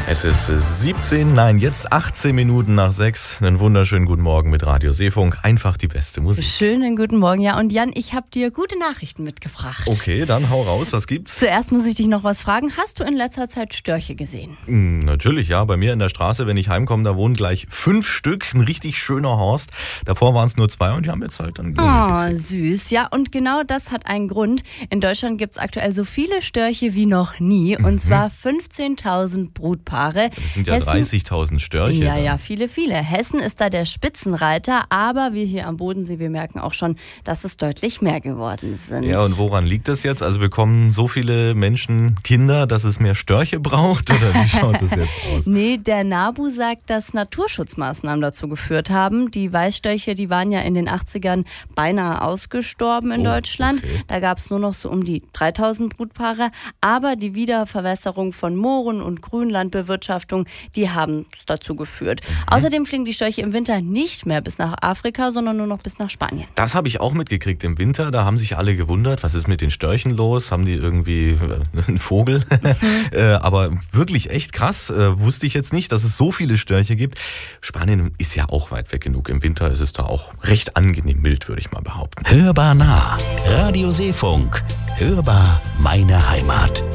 Es ist 18 Minuten nach 6. Einen wunderschönen guten Morgen mit Radio Seefunk. Einfach die beste Musik. Schönen guten Morgen. Ja, und Jan, ich habe dir gute Nachrichten mitgebracht. Okay, dann hau raus. Was gibt's? Zuerst muss ich dich noch was fragen. Hast du in letzter Zeit Störche gesehen? Natürlich, ja. Bei mir in der Straße, wenn ich heimkomme, da wohnen gleich 5 Stück. Ein richtig schöner Horst. Davor waren es nur 2 und die haben jetzt halt dann Süß. Ja, und genau das hat einen Grund. In Deutschland gibt es aktuell so viele Störche wie noch nie. Und zwar 15.000 Brutpaare. Das sind ja 30.000 Störche. Ja, viele. Hessen ist da der Spitzenreiter, aber wir hier am Bodensee, wir merken auch schon, dass es deutlich mehr geworden sind. Ja, und woran liegt das jetzt? Also bekommen so viele Menschen Kinder, dass es mehr Störche braucht? Oder wie schaut das jetzt aus? Nee, der NABU sagt, dass Naturschutzmaßnahmen dazu geführt haben. Die Weißstörche, die waren ja in den 80ern beinahe ausgestorben in Deutschland. Okay. Da gab es nur noch so um die 3.000 Brutpaare. Aber die Wiederverwässerung von Mooren und Grünlandbewirtschaftung, die haben es dazu geführt. Außerdem fliegen die Störche im Winter nicht mehr bis nach Afrika, sondern nur noch bis nach Spanien. Das habe ich auch mitgekriegt im Winter. Da haben sich alle gewundert, was ist mit den Störchen los? Haben die irgendwie einen Vogel? Aber wirklich echt krass. Wusste ich jetzt nicht, dass es so viele Störche gibt. Spanien ist ja auch weit weg genug. Im Winter ist es da auch recht angenehm mild, würde ich mal behaupten. Hörbar nah. Radio Seefunk. Hörbar meine Heimat.